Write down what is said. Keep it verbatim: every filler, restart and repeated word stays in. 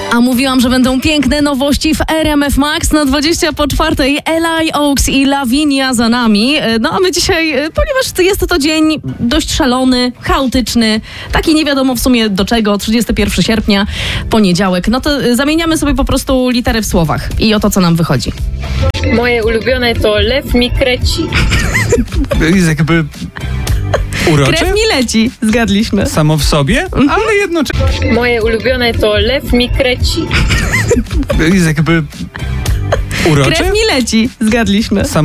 A mówiłam, że będą piękne nowości w R M F Max na dwadzieścia po czwartej. Eli Oaks i Lavinia za nami. No a my dzisiaj, ponieważ jest to dzień dość szalony, chaotyczny, taki nie wiadomo w sumie do czego, trzydziestego pierwszego sierpnia, poniedziałek, no to zamieniamy sobie po prostu litery w słowach i oto co nam wychodzi. Moje ulubione to lew mi kreci. Jest jakby urocze? Krew mi leci, zgadliśmy. Samo w sobie, Mhm. ale jednocześnie Moje ulubione to lew mi kreci. jest jakby urocze? Krew mi leci, zgadliśmy.